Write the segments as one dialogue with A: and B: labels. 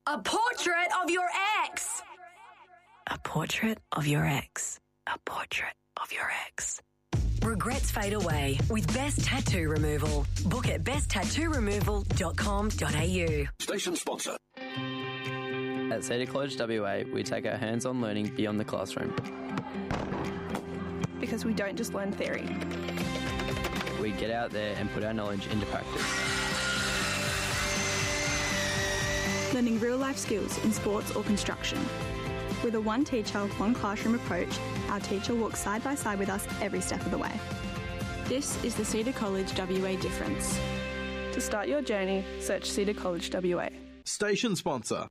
A: A portrait of your ex.
B: A portrait of your ex. A portrait of your ex.
A: Regrets fade away with Best Tattoo Removal. Book at besttattooremoval.com.au.
C: Station sponsor.
D: At Cedar College WA, we take our hands-on learning beyond the classroom.
E: Because we don't just learn theory.
D: We get out there and put our knowledge into practice.
E: Learning real-life skills in sports or construction. With a one teacher, one classroom approach, our teacher walks side by side with us every step of the way. This is the Cedar College WA difference. To start your journey, search Cedar College WA.
F: Station sponsor.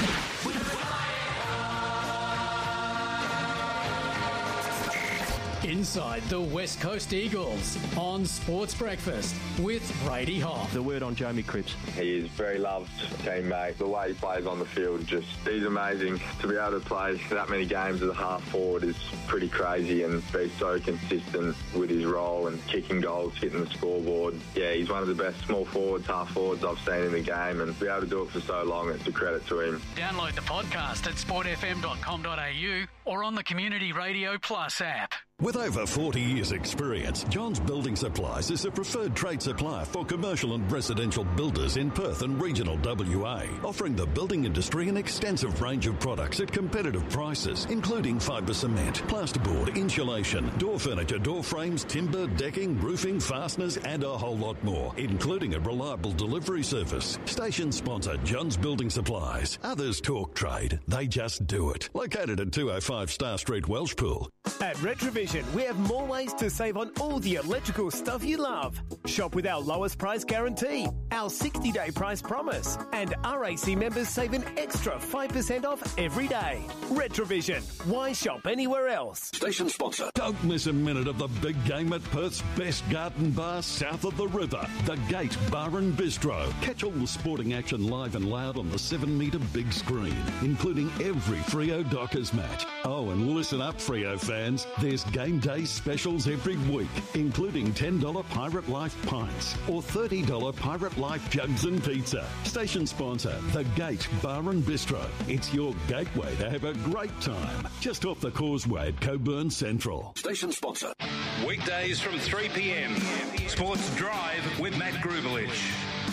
G: Inside the West Coast Eagles on Sports Breakfast with Brady Hoff.
H: The word on Jamie Cripps.
I: He is very loved teammate. The way he plays on the field, he's amazing. To be able to play that many games as a half forward is pretty crazy, and be so consistent with his role and kicking goals, hitting the scoreboard. Yeah, he's one of the best small forwards, half forwards I've seen in the game, and to be able to do it for so long, it's a credit to him.
G: Download the podcast at sportfm.com.au or on the Community Radio Plus app.
C: With over 40 years' experience, Johns Building Supplies is the preferred trade supplier for commercial and residential builders in Perth and regional WA, offering the building industry an extensive range of products at competitive prices, including fibre cement, plasterboard, insulation, door furniture, door frames, timber, decking, roofing, fasteners, and a whole lot more, including a reliable delivery service. Station sponsor Johns Building Supplies. Others talk trade, they just do it. Located at 205 Star Street, Welshpool.
J: At Retrovision, we have more ways to save on all the electrical stuff you love. Shop with our lowest price guarantee, our 60-day price promise, and RAC members save an extra 5% off every day. Retrovision. Why shop anywhere else?
C: Station sponsor. Don't miss a minute of the big game at Perth's best garden bar south of the river, the Gate Bar and Bistro. Catch all the sporting action live and loud on the 7-metre big screen, including every Freo Dockers match. Oh, and listen up, Freo fans. There's game day specials every week, including $10 Pirate Life pints or $30 Pirate Life jugs and pizza. Station sponsor, The Gate Bar and Bistro. It's your gateway to have a great time. Just off the causeway at Coburn Central. Station sponsor.
K: Weekdays from 3 p.m. Sports Drive with Matt Grubelich.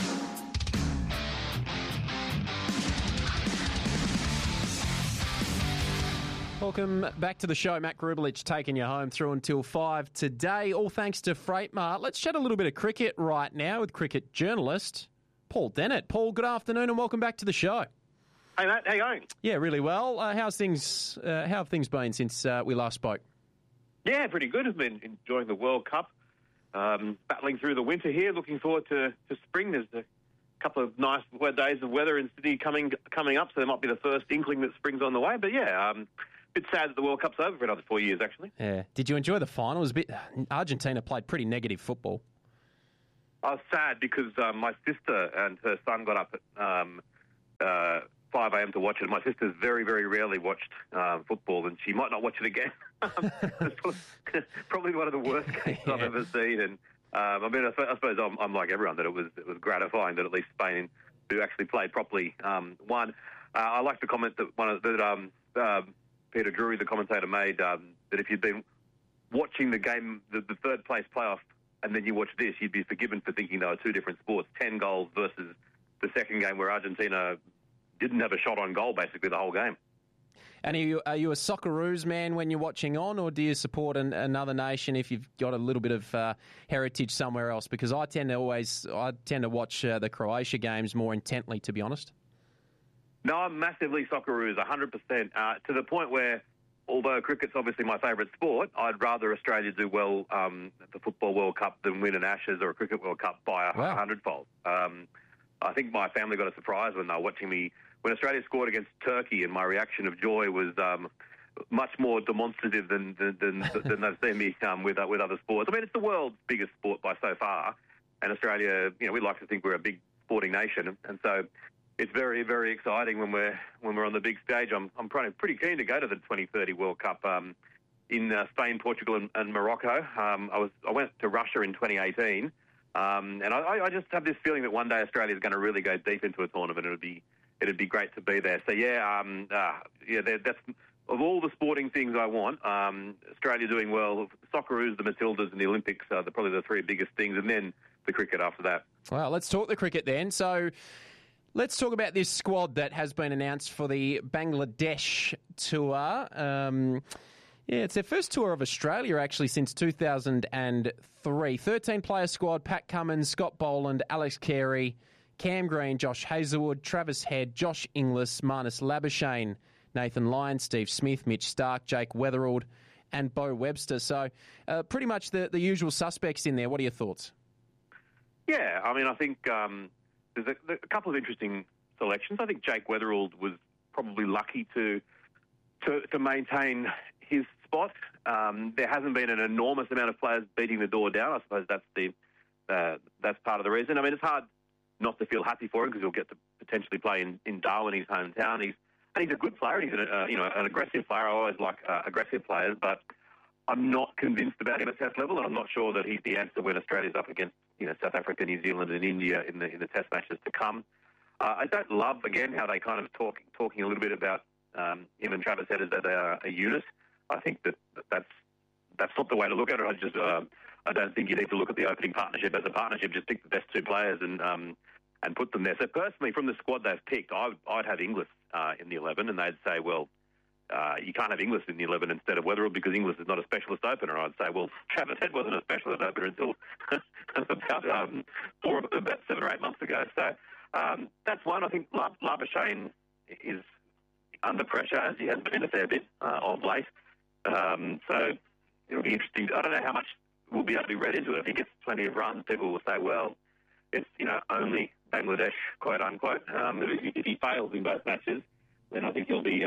L: Welcome back to the show. Matt Grubelich taking you home through until 5 today, all thanks to Freightmart. Let's chat a little bit of cricket right now with cricket journalist Paul Dennett. Paul, good afternoon and welcome back to the show.
M: Hey, Matt. How you going?
L: Yeah, really well. How have things been since we last spoke?
M: Yeah, pretty good. I've been enjoying the World Cup, battling through the winter here, looking forward to spring. There's a couple of nice days of weather in Sydney coming up, so there might be the first inkling that spring's on the way. But yeah, bit sad that the World Cup's over for another 4 years, actually.
L: Yeah. Did you enjoy the final? Argentina played pretty negative football.
M: I was sad because my sister and her son got up at 5 a.m. to watch it. My sister's very, very rarely watched football, and she might not watch it again. It's probably one of the worst games I've ever seen. And I suppose I'm like everyone, that it was gratifying that at least Spain, who actually played properly, won. I like the comment that Peter Drury, the commentator, made, that if you'd been watching the game, the third place playoff, and then you watch this, you'd be forgiven for thinking they were two different sports. 10 goals versus the second game where Argentina didn't have a shot on goal basically the whole game.
L: And are you a Socceroos man when you're watching on, or do you support another nation if you've got a little bit of heritage somewhere else? Because I tend to watch the Croatia games more intently, to be honest.
M: No, I'm massively Socceroos, 100%, to the point where, although cricket's obviously my favourite sport, I'd rather Australia do well at the Football World Cup than win an Ashes or a Cricket World Cup by a hundredfold. I think my family got a surprise when they were watching me. When Australia scored against Turkey, and my reaction of joy was much more demonstrative than they've seen me with other sports. I mean, it's the world's biggest sport by so far, and Australia, we like to think we're a big sporting nation, and so it's very, very exciting when we're on the big stage. I'm pretty keen to go to the 2030 World Cup in Spain, Portugal, and Morocco. I went to Russia in 2018, and I just have this feeling that one day Australia is going to really go deep into a tournament. It would be it'd be great to be there. So that's of all the sporting things I want. Australia doing well, Socceroos, the Matildas, and the Olympics are probably the three biggest things, and then the cricket after that.
L: Well, let's talk the cricket then. So let's talk about this squad that has been announced for the Bangladesh tour. It's their first tour of Australia, actually, since 2003. 13-player squad: Pat Cummins, Scott Boland, Alex Carey, Cam Green, Josh Hazlewood, Travis Head, Josh Inglis, Marnus Labuschagne, Nathan Lyon, Steve Smith, Mitch Starc, Jake Weatherald, and Bo Webster. So pretty much the usual suspects in there. What are your thoughts?
M: Yeah, I mean, I think there's a couple of interesting selections. I think Jake Weatherald was probably lucky to maintain his spot. There hasn't been an enormous amount of players beating the door down. I suppose that's part of the reason. I mean, it's hard not to feel happy for him because he'll get to potentially play in Darwin, his hometown. He's a good player. He's an aggressive player. I always like aggressive players, but I'm not convinced about him at Test level, and I'm not sure that he's the answer when Australia's up against South Africa, New Zealand, and India in the Test matches to come. I don't love again how they kind of talking a little bit about him and Travis Head as that they are a unit. I think that's not the way to look at it. I don't think you need to look at the opening partnership as a partnership. Just pick the best two players and put them there. So personally, from the squad they've picked, I'd have Inglis in the 11, and they'd say, well, you can't have Inglis in the 11 instead of Weatherald because Inglis is not a specialist opener. I'd say, well, Travis Head wasn't a specialist opener until about 7 or 8 months ago. So that's one. I think Labuschagne is under pressure, as he has been a fair bit of late. So it'll be interesting. I don't know how much we'll be able to be read into it. If he gets plenty of runs, people will say, well, it's only Bangladesh, quote unquote. If he fails in both matches, then I think he'll be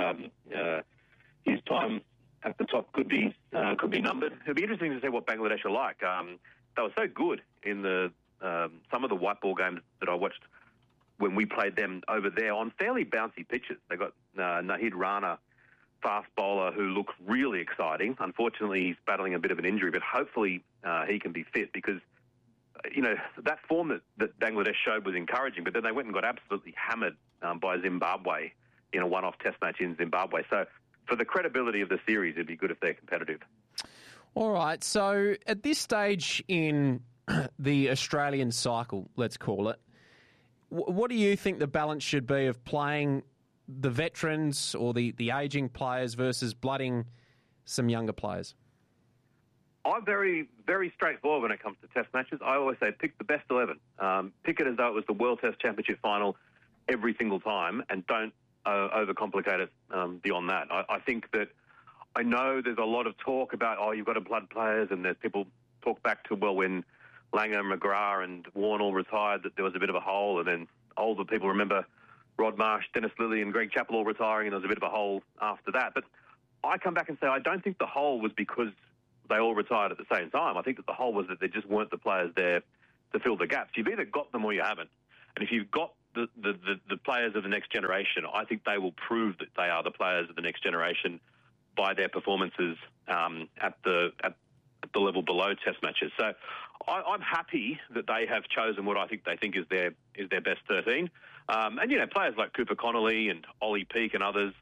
M: his time at the top could be numbered. It'll be interesting to see what Bangladesh are like. They were so good in some of the white ball games that I watched when we played them over there on fairly bouncy pitches. They got Nahid Rana, fast bowler, who looks really exciting. Unfortunately, he's battling a bit of an injury, but hopefully he can be fit because, that form that Bangladesh showed was encouraging, but then they went and got absolutely hammered by Zimbabwe in a one-off test match in Zimbabwe. So for the credibility of the series, it'd be good if they're competitive.
L: All right, so at this stage in the Australian cycle, let's call it, what do you think the balance should be of playing the veterans or the ageing players versus blooding some younger players?
M: I'm very, very straightforward when it comes to test matches. I always say pick the best 11. Pick it as though it was the World Test Championship final every single time and don't overcomplicate it beyond that. I think that I know there's a lot of talk about, you've got to blood players, and there's people talk back to, well, when Langer, McGrath and Warne all retired, that there was a bit of a hole, and then older people remember Rod Marsh, Dennis Lilly and Greg Chappell all retiring, and there was a bit of a hole after that. But I come back and say I don't think the hole was because they all retired at the same time. I think that the hole was that there just weren't the players there to fill the gaps. You've either got them or you haven't. And if you've got the players of the next generation, I think they will prove that they are the players of the next generation by their performances at the level below test matches. So I'm happy that they have chosen what I think they think is their best 13. And players like Cooper Connolly and Ollie Peake and others,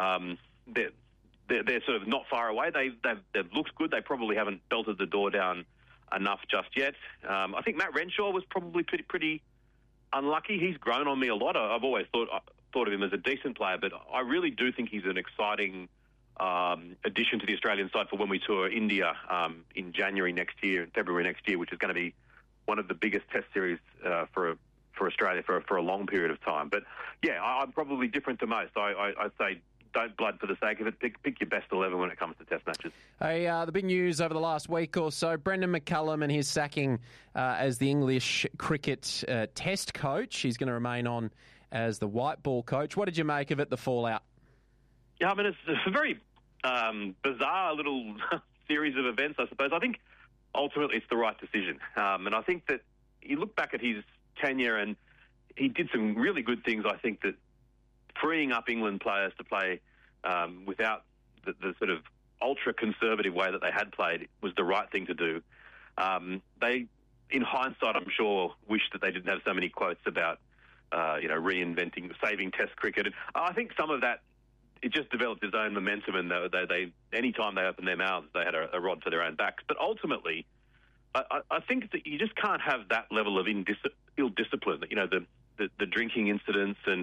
M: they're sort of not far away. They've looked good. They probably haven't belted the door down enough just yet. I think Matt Renshaw was probably pretty unlucky. He's grown on me a lot. I've always thought of him as a decent player, but I really do think he's an exciting addition to the Australian side for when we tour India in February next year, which is going to be one of the biggest test series for Australia for a long period of time. But yeah, I'm probably different to most. I'd say don't blood for the sake of it. Pick your best 11 when it comes to test matches.
L: Hey, the big news over the last week or so, Brendan McCullum and his sacking as the English cricket test coach. He's going to remain on as the white ball coach. What did you make of it, the fallout?
M: Yeah, I mean, it's a very bizarre little series of events, I suppose. I think ultimately it's the right decision. And I think that you look back at his tenure and he did some really good things, I think, that freeing up England players to play without the sort of ultra-conservative way that they had played was the right thing to do. They, in hindsight, I'm sure, wish that they didn't have so many quotes about saving Test cricket. And I think some of that, it just developed its own momentum, and they any time they opened their mouths, they had a rod for their own backs. But ultimately, I think that you just can't have that level of ill discipline. The drinking incidents, and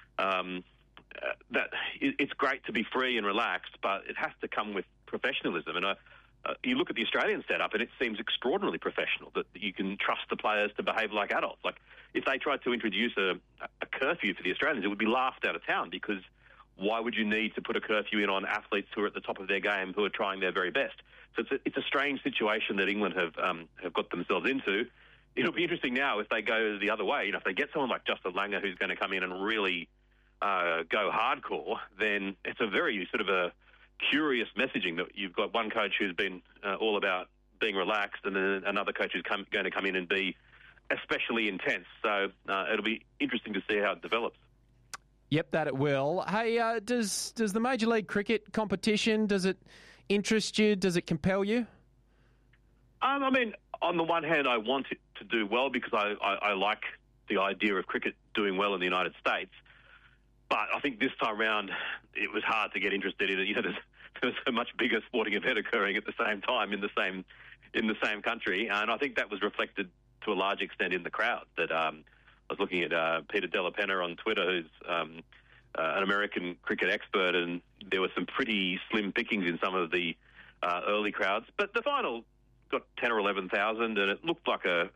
M: that it's great to be free and relaxed, but it has to come with professionalism. And you look at the Australian setup, and it seems extraordinarily professional, that you can trust the players to behave like adults. Like, if they tried to introduce a curfew for the Australians, it would be laughed out of town, because why would you need to put a curfew in on athletes who are at the top of their game, who are trying their very best? So it's a strange situation that England have got themselves into. It'll be interesting now if they go the other way. If they get someone like Justin Langer who's going to come in and really go hardcore, then it's a very sort of a curious messaging that you've got one coach who's been all about being relaxed, and then another coach who's going to come in and be especially intense. So it'll be interesting to see how it develops.
L: Yep, that it will. Hey, does the Major League Cricket competition, does it interest you? Does it compel you?
M: I mean, on the one hand, I want it to do well because I like the idea of cricket doing well in the United States. But I think this time round, it was hard to get interested in it. There's a much bigger sporting event occurring at the same time in the same country, and I think that was reflected to a large extent in the crowd. That I was looking at Peter Della Penna on Twitter, who's an American cricket expert, and there were some pretty slim pickings in some of the early crowds. But the final got 10 or 11,000, and it looked like a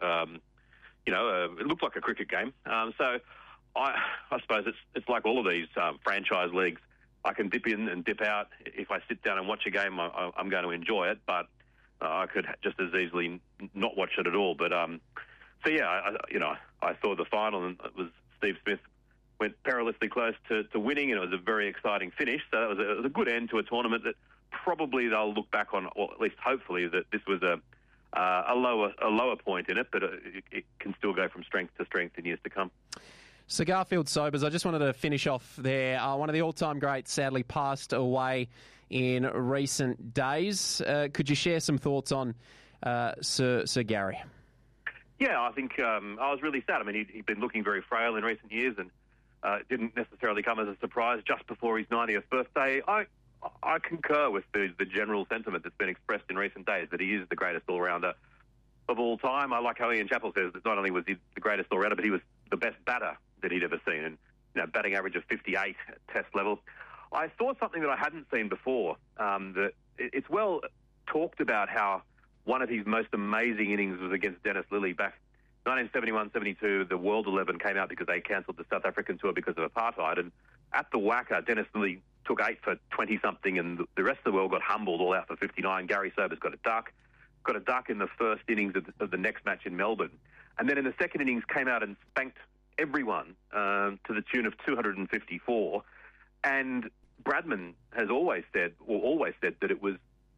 M: cricket game. So I suppose it's like all of these franchise leagues. I can dip in and dip out. If I sit down and watch a game, I'm going to enjoy it, but I could just as easily not watch it at all. But so yeah, I saw the final, and it was Steve Smith went perilously close to winning, and it was a very exciting finish. So it was a good end to a tournament that probably they'll look back on, or at least hopefully that this was a lower point in it, but it can still go from strength to strength in years to come.
L: So Garfield Sobers, I just wanted to finish off there. One of the all-time greats sadly passed away in recent days. Could you share some thoughts on Sir Gary?
M: Yeah, I think I was really sad. I mean, he'd been looking very frail in recent years, and it didn't necessarily come as a surprise just before his 90th birthday. I concur with the general sentiment that's been expressed in recent days that he is the greatest all-rounder of all time. I like how Ian Chappell says that not only was he the greatest all-rounder, but he was the best batter that he'd ever seen, and batting average of 58 at Test level. I saw something that I hadn't seen before. That it's well talked about how one of his most amazing innings was against Dennis Lillee back 1971-72. The World 11 came out because they cancelled the South African tour because of apartheid, and at the WACA, Dennis Lillee took 8 for 20-something, and the rest of the world got humbled, all out for 59. Gary Sobers got a duck in the first innings of the next match in Melbourne, and then in the second innings came out and spanked everyone to the tune of 254. And Bradman has always said that it was.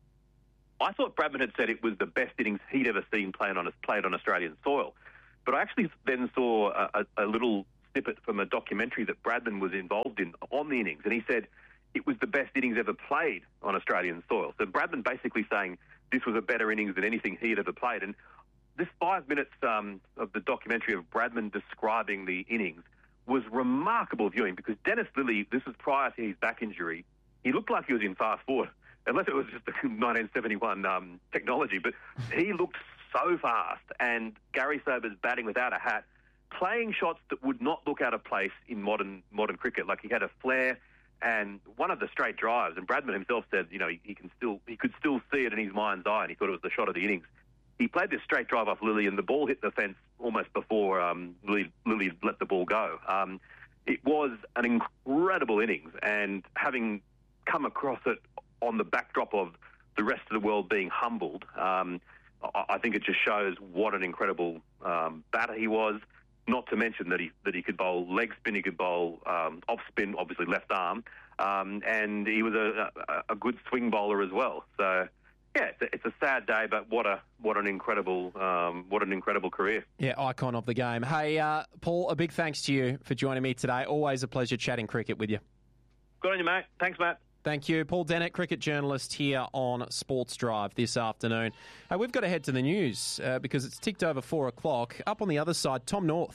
M: I thought Bradman had said it was the best innings he'd ever seen played on Australian soil, but I actually then saw a little snippet from a documentary that Bradman was involved in on the innings, and he said it was the best innings ever played on Australian soil. So Bradman basically saying this was a better innings than anything he had ever played. And this 5 minutes of the documentary of Bradman describing the innings was remarkable viewing, because Dennis Lillee, this was prior to his back injury, he looked like he was in fast forward, unless it was just the 1971 technology, but he looked so fast, and Gary Sobers batting without a hat, playing shots that would not look out of place in modern cricket. Like, he had a flare and one of the straight drives, and Bradman himself said, he could still see it in his mind's eye, and he thought it was the shot of the innings. He played this straight drive off Lillee, and the ball hit the fence almost before Lillee let the ball go. It was an incredible innings, and having come across it on the backdrop of the rest of the world being humbled, I think it just shows what an incredible batter he was. Not to mention that he could bowl leg spin, he could bowl off spin, obviously left arm, and he was a good swing bowler as well. So yeah, it's a sad day, but what an incredible career.
L: Yeah, icon of the game. Hey, Paul, a big thanks to you for joining me today. Always a pleasure chatting cricket with you.
M: Good on you, mate. Thanks, Matt.
L: Thank you. Paul Dennett, cricket journalist here on Sports Drive this afternoon. We've got to head to the news because it's ticked over 4 o'clock. Up on the other side, Tom North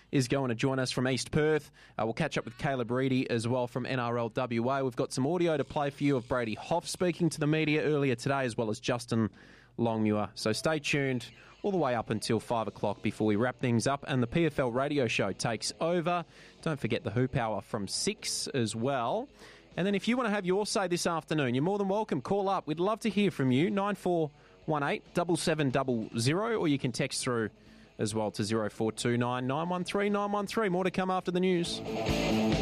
L: is going to join us from East Perth. We'll catch up with Caleb Reedy as well from NRL WA. We've got some audio to play for you of Brady Hough speaking to the media earlier today, as well as Justin Longmuir. So stay tuned all the way up until 5 o'clock before we wrap things up. And the PFL radio show takes over. Don't forget the Hoop Hour from 6 as well. And then if you want to have your say this afternoon, you're more than welcome. Call up. We'd love to hear from you. 9418 7700, or you can text through as well to 0429 913 913. More to come after the news.